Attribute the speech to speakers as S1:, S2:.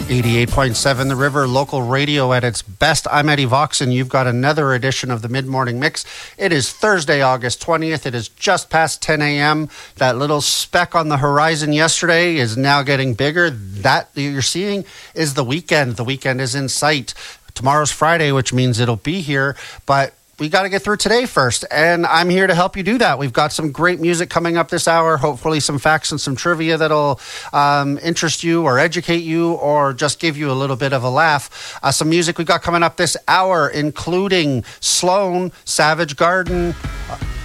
S1: 88.7 The River, local radio at its best. I'm Eddie Vox, and you've got another edition of the Mid-Morning Mix. It is Thursday, August 20th. It is just past 10 a.m. That little speck on the horizon yesterday is now getting bigger. That you're seeing is the weekend. The weekend is in sight. Tomorrow's Friday, which means it'll be here, but we got to get through today first, and I'm here to help you do that. We've got some great music coming up this hour, hopefully some facts and some trivia that'll interest you or educate you or just give you a little bit of a laugh. Some music we got coming up this hour, including Sloan, Savage Garden,